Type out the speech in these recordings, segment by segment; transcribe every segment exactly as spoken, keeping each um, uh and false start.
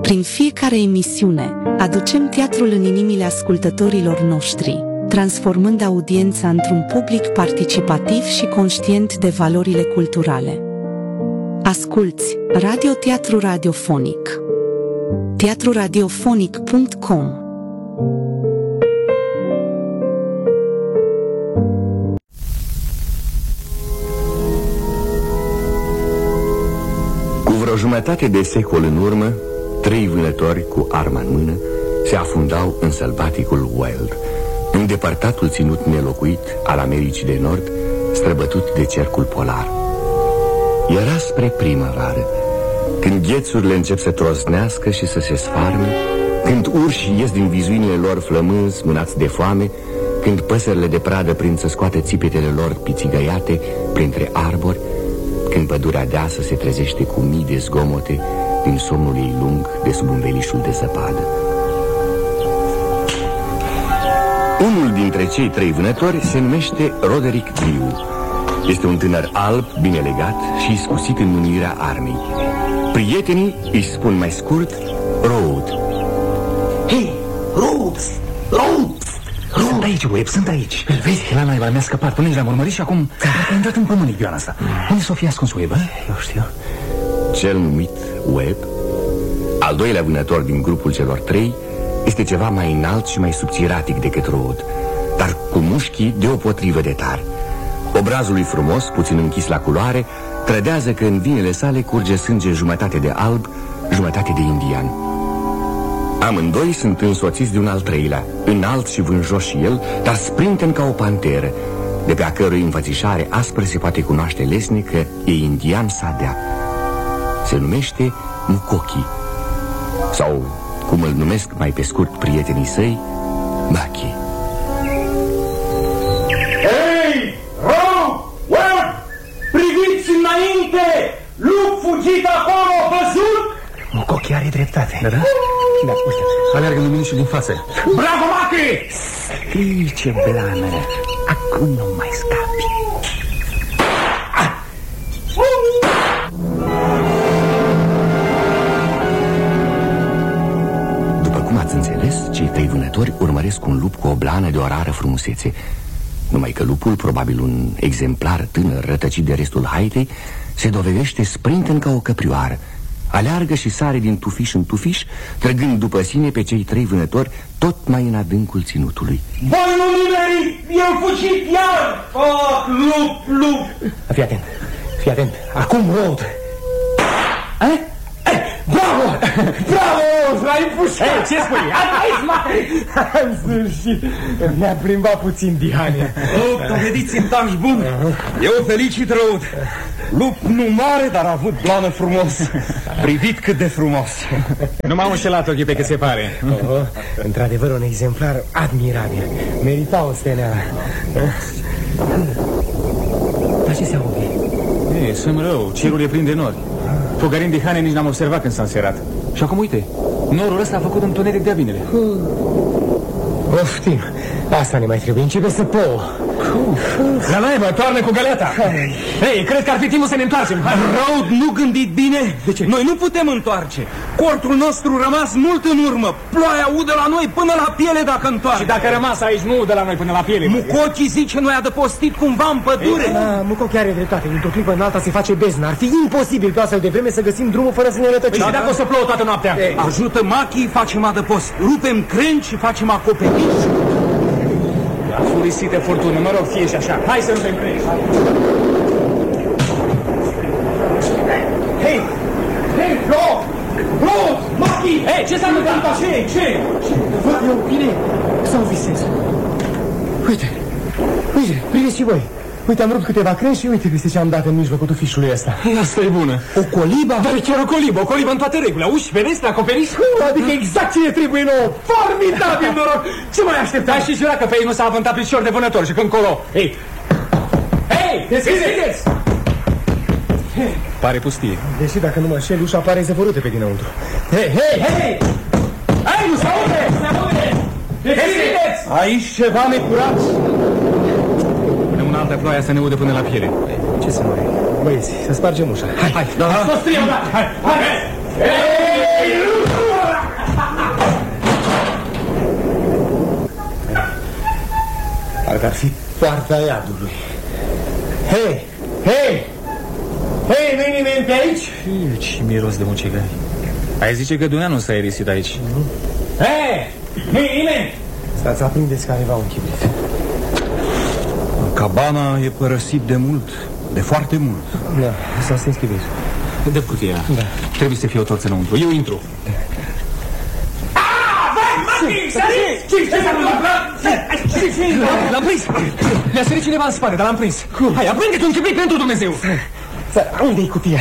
Prin fiecare emisiune, aducem teatrul în inimile ascultătorilor noștri, transformând audiența într-un public participativ și conștient de valorile culturale. Asculți Radio-Teatru Radiofonic. teatru radiofonic punct com. Cu vreo jumătate de secol în urmă, trei vânători cu arma în mână se afundau în sălbaticul Wild, în depărtatul ținut nelocuit al Americii de Nord, străbătut de cercul polar. Era spre primăvară, când ghețurile încep să trosnească și să se sfarme, când urșii ies din vizuinile lor flămânzi, mânați de foame, când păsările de pradă prind să scoată țipetele lor pițigăiate printre arbori, când pădurea deasă se trezește cu mii de zgomote din somnul ei lung de sub învelișul de zăpadă. Unul dintre cei trei vânători se numește Roderick Drew. Este un tânăr alb, bine legat și iscusit în mânuirea armei. Prietenii îi spun mai scurt Road. Hei, Road! Road! Sunt aici, Webb, sunt aici. Îl vezi? La naiba mi-a scăpat până l-am urmărit și acum a intrat în pământ igioana asta. Unde s-o fi ascuns Webb? Eu știu. Cel numit Webb, al doilea vânător din grupul celor trei, este ceva mai înalt și mai subțiratic decât Road, dar cu mușchii deopotrivă de tari. Obrazul lui frumos, puțin închis la culoare, trădează că în vinele sale curge sânge jumătate de alb, jumătate de indian. Amândoi sunt însoțiți de un al treilea, înalt și vânjos și el, dar sprinten ca o panteră, de pe a cărui înfățișare aspră se poate cunoaște lesnic că e indian Sadea. Se numește Mukoki, sau, cum îl numesc mai pe scurt prietenii săi, Maki. Hei! Road! Webb! Priviți înainte! Lup fugit acolo, văzut? Mukoki are dreptate. Da, da? Da, uite, aleargă în luminișul din față. Bravo, Maki! Ii, ce blană! Acum nu mai scapi. După cum ați înțeles, cei trei vânători urmăresc un lup cu o blană de o rară frumusețe. Numai că lupul, probabil un exemplar tânăr rătăcit de restul haitei, se dovedește sprinten ca o căprioară. Aleargă și sare din tufiș în tufiș, trăgând după sine pe cei trei vânători tot mai în adâncul ținutului. Voi nu nimeri! Eu fugit iar! Oh, lup, lup! Fii atent, fii atent. Acum, Road! Eh? Eh, bravo! Bravo! L-ai pușat! Hey, ce spui? Aici, Maki! În sfârșit, ne-a plimbat puțin Dihania. Oh, dovediți în tanș bun! Eu felicit, Road! Lup nu mare, dar a avut blană frumos. Privit cât de frumos. Nu m-am înșelat ochii pe cât se pare. Oh, într-adevăr, un exemplar admirabil. Merita o steneală. Dar ce se aude? E, sunt rău, cerul e plin de nori. Fogarin de Hane nici n-am observat când s-a înserat. Și acum uite, norul ăsta a făcut întuneric de-a binele. Oftim, asta ne mai trebuie, începe să plouă. La naiba, toarnă cu găleata. Hei, cred că ar fi timpul să ne întoarcem. Road, nu gândit bine? De ce? Noi nu putem întoarce. Cortul nostru rămas mult în urmă. Ploaia udă la noi până la piele dacă întoarce. Și dacă rămas aici, nu de la noi până la piele. Mukoki zice noi adăpostit cumva în pădure. Da, Mukoki are dreptate, dintr-o clipă în alta se face beznă. Ar fi imposibil pe astfel de vreme să găsim drumul fără să ne rătăcim. Și dacă o să plouă toată noaptea? Ajută Maki, facem adăpost. Rupem crengi și facem acoperiș. La furisită furtună, mă rog, fie și așa. Hai să nu te împrești. Hei! Hei, Road! Road! Maki! Hei, ce s-a întâmplat? Ce? Ce? Văd eu bine sau visez? Uite, uite, priviți și voi. Uite, am rupt câteva crengi și uite peste ce am dat în mijlocul tufișului ăsta. Asta e bună. O coliba? Dar e chiar o colibă, o colibă în toate regulile. Uși, ferestre, acoperiș? Adică exact ce ne trebuie nouă. Formidabil noroc. Ce mai așteptai? Și jura că pe ei nu s-a avântat picior de vânător și când colo. Ei! Hei! Deschideți! Pare pustie. Deși dacă nu mă înșel, ușa pare zăvorâtă pe dinăuntru. Hei, hei, hei! Hai, nu se aude! Se aude! Deschideți! Aici ceva necurat. Punem una altă ploaia să ne udă până la piele. Ce să mai... Băieți, să spargem ușa. Hai, hai, da, da. Hai, hai, hai! Hei! Parcă ar fi poarta iadului. Hei! Hei! Hei, nu-i nimeni pe aici? Ce miros de mucegari. Ai zice că Duneanu s-a aerisit aici. Mm-hmm. Hei! Nu-i nimeni! Stați, aprindeți careva un chibrit. Cabana e părăsit de mult, de foarte mult. Da, s-a stins chibrit. Dă cutia. Da. Trebuie să fie o toți înăuntru. Eu intru. L-am prins! Mi-a sărit cineva în spate, dar l-am prins. Hai, aprinde-te un chibrit pentru Dumnezeu! Unde-i cutia?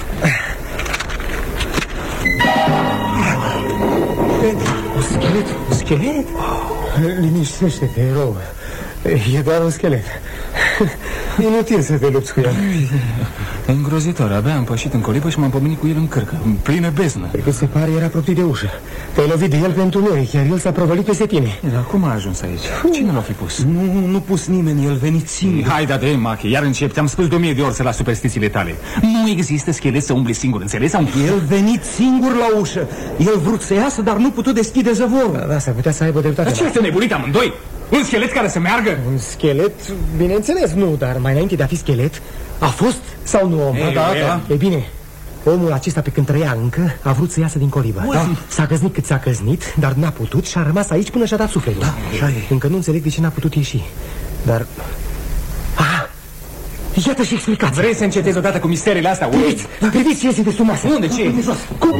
Un schelet? Un schelet? Liniștește-te, erou. E doar un schelet. Inutil să te lupți cu el. E îngrozitor. Abia am pășit în colibă și m-am pomenit cu el în cârcă, în plină beznă. Pe cât se pare, era apropiat de ușă. Te-ai lovit de el pentru noi, chiar el s-a prăvălit peste tine. Dar cum a ajuns aici? Cine l-a fi pus? Nu, nu pus nimeni, el venit singur. Hai, da, de Machi, iar încep. Te-am spus de o mie de ori să la superstițiile tale. Nu există schelet să umbli singur, înțeles? Sau... El venit singur la ușă. El vrut să iasă, dar nu putut deschide zăvorul. Da, da, s-ar putea să aibă dreptate. Dar ce este nebunit amândoi? Un schelet care să meargă? Un schelet? Bineînțeles, nu, dar mai înainte de a fi schelet, a fost sau nu om? Ei, da, da. E bine, omul acesta pe când trăia încă a vrut să iasă din colibă. Da. S-a căznit cât s-a căznit, dar n-a putut și a rămas aici până și-a dat sufletul. Da, așa e. Încă nu înțeleg de ce n-a putut ieși. Dar... Ah, iată și explicația. Vrei să încetezi odată cu misterile astea? Priviți, priviți ce iese de sub masă. Unde, ce? Cum?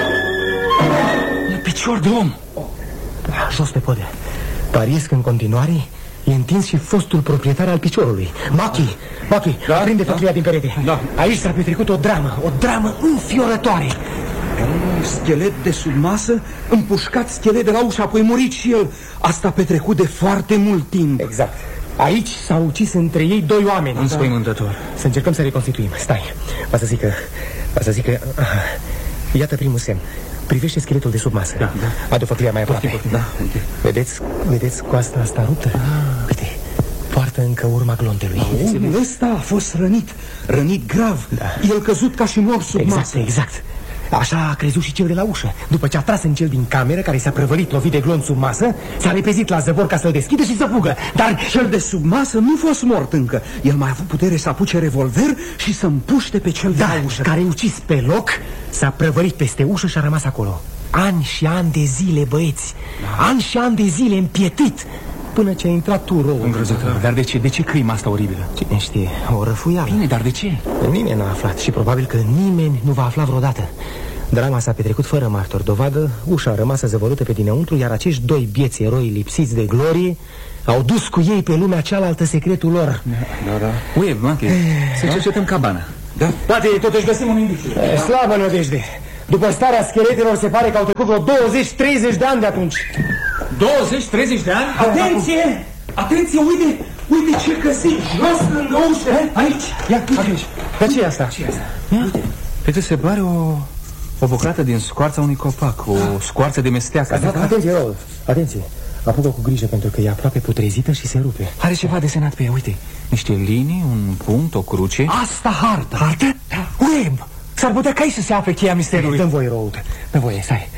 Un picior de om. Jos pe podea. Pariez că în continuare e întins și fostul proprietar al piciorului. Machi, Machi, da? Prinde da? Făclia din perete. Da. Aici s-a petrecut o dramă, o dramă înfiorătoare. Un schelet de sub masă, împușcat schelet de la ușă, apoi murit și el. Asta a petrecut de foarte mult timp. Exact. Aici s-au ucis între ei doi oameni. Înspăimântător. Să încercăm să reconstituim. Stai, va să zic că... Va să zic că... Iată primul semn. Privește scheletul de sub masă. Da, da. Adu făclia mai aproape. Da, uite. Vedeți, vedeți coasta asta ruptă? Ah. Uite, poartă încă urma glontelui. Omul ăsta a fost rănit, rănit grav. Da. El căzut ca și mort sub exact, masă. Exact, așa a crezut și cel de la ușă. După ce a tras în cel din cameră, care s-a prăvălit lovit de glonț sub masă, s-a repezit la zăvor ca să-l deschidă și să fugă. Dar cel de sub masă nu fost mort încă. El mai a avut putere să apuce revolver și să împuște pe cel da, de la ușă. Care ucis pe loc, s-a prăvălit peste ușă și a rămas acolo. Ani și ani de zile, băieți. Da. Ani și ani de zile împietit, până ce a intrat tu rău. Îngrozitor. Dar de ce? De ce crima asta oribilă? Cine știe, o răfuială. Bine, dar de ce? Nimeni n-a aflat și probabil că nimeni nu va afla vreodată. Drama s-a petrecut fără martor. Dovadă, ușa a rămas zăvărută pe dinăuntru, iar acești doi bieți eroi lipsiți de glorie au dus cu ei pe lumea cealaltă secretul lor. Da, da, da. Ui, Machi, să cercetăm cabana. Da? Tati, totuși găsim un indiciu. Slavă nădejde. După starea scheletelor se pare că au trecut vreo douăzeci treizeci de ani de atunci. douăzeci treizeci de ani? Atenție! Atenție, uite! Uite ce găsim jos lângă ușă. Aici, ia, aici. Dar ce e asta? Ce e asta? Uite. Uite, se pare o... O bucată din scoarța unui copac. O scoarță de mesteacă. Da, atenție, Raul, atenție. Apucă cu grijă pentru că e aproape putrezită și se rupe. Are ceva desenat pe ea, uite. Niște linii, un punct, o cruce. Asta harta. Hartă? Da. Web! S-ar putea ca aici să se afle cheia misterului. Dă-mi voie, Raul, dă-mi voie, stai.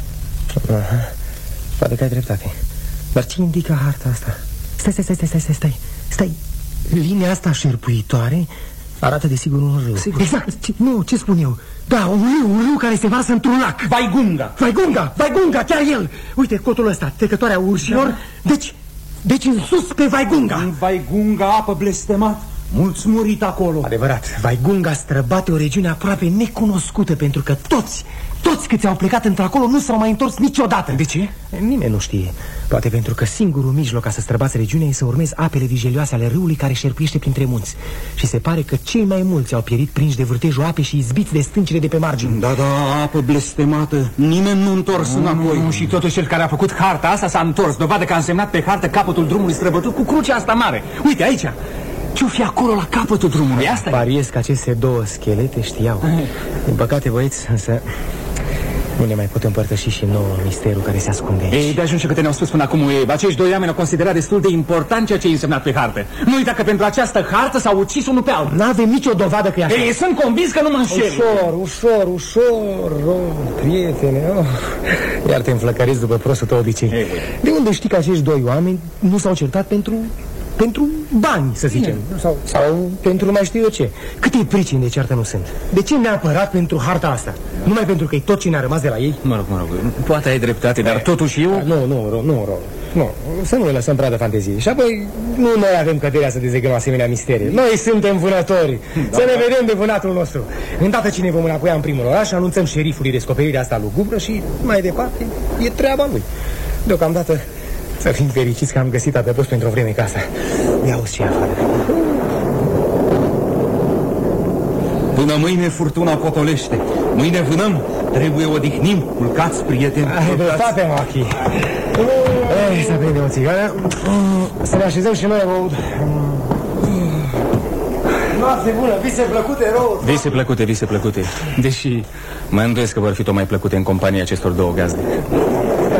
Aha. Poate că ai dreptate. Dar ce indică harta asta? Stai, stai, stai, stai, stai, stai. Stai. Linia asta șerpuitoare arată desigur un râu. Sigur. Exact. Ce, nu, ce spun eu? Da, un râu, un râu care se varsă într-un lac. Vaigunga. Vaigunga, Vaigunga, chiar el. Uite cotul ăsta, trecătoarea urșilor. Da. Deci, deci în sus pe Vaigunga. În Vaigunga, apă blestemat. Mulți murit acolo. Adevărat, Vaigunga străbate o regiune aproape necunoscută, pentru că toți, toți câți au plecat într-acolo nu s-au mai întors niciodată. De ce? Nimeni nu știe. Poate pentru că singurul mijloc ca să străbați regiunea e să urmezi apele vijelioase ale râului care șerpuiește printre munți. Și se pare că cei mai mulți au pierit prinși de vârtejul apei și izbiți de stâncile de pe margini. Da, da, apă blestemată. Nimeni nu întors înapoi. Nu, și totuși cel care a făcut harta asta s-a întors. Dovadă că a însemnat pe hartă capătul drumului străbătut cu crucea asta mare. Uite aici. Ce-o fi acolo la capătul drumului? Asta e. Pariez că aceste două schelete știau. Din păcate, băieți, însă nu ne mai pot împărtăși și nouă misterul care se ascunde aici. Ei, de ajuns că te ne-au spus până acum, ei, acești doi oameni au considerat destul de important ceea ce e însemnat pe hartă. Nu uita că pentru această hartă s-au ucis unul pe altul. N-avem nicio dovadă că e așa. Ei, sunt convins că nu mă înșel. Ușor, ușor, ușor, oh, prietene, oh. Iar te înflăcăriți după prostul tău obicei. Ei, de unde știi că acești doi oameni nu s-au certat pentru Pentru bani, să zicem. Sau, sau pentru mai știu eu ce. Câte pricini de ceartă nu sunt? De ce neapărat pentru harta asta? Numai pentru că e tot ce ne-a rămas de la ei? Mă rog, mă rog, poate ai dreptate, dar totuși eu... Nu, nu, nu, nu, nu, să nu ne lăsăm pradă fantezie. Și apoi nu noi avem căderea să dezlegăm asemenea misterii. Noi suntem vânători. Da, să ne da. vedem de vânatul nostru. Îndată ce ne vom înapoi în primul oraș, anunțăm șerifului descoperirea asta lugubră și mai departe e treaba lui. Deocamdată să fim fericiți că am găsit adăpost pentru o vreme ca asta. Ia auzi ce afară. Până mâine furtuna potolește. Mâine vânăm, trebuie odihnim. Culcați, prieteni. Ai dreptate, Machi. Ei, să prindem o țigară. Să ne așezăm și noi, Road. Noapte bună, vise plăcute, Road. Vise plăcute, vise plăcute. Deși mă îndoiesc că vor fi tot mai plăcute în compania acestor două gazde.